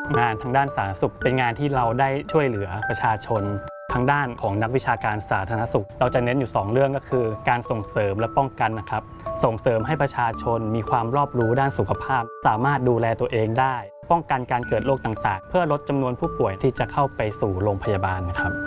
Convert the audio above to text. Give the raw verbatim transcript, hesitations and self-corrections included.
งานทางด้านสาธารณสุขเป็นงานที่เราได้ช่วยเหลือประชาชนทางด้านของนักวิชาการสาธารณสุขเราจะเน้นอยู่สองเรื่องก็คือการส่งเสริมและป้องกันนะครับส่งเสริมให้ประชาชนมีความรอบรู้ด้านสุขภาพสามารถดูแลตัวเองได้ป้องกันการเกิดโรคต่างๆเพื่อลดจำนวนผู้ป่วยที่จะเข้าไปสู่โรงพยาบาลนะครับ